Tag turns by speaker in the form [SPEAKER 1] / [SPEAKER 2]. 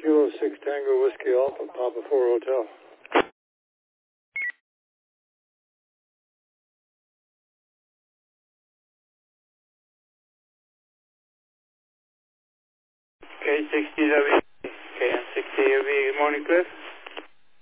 [SPEAKER 1] Kilo 6 Tango Whiskey Alpha, Papa 4 Hotel.
[SPEAKER 2] K60W, KM60W, good morning, Cliff.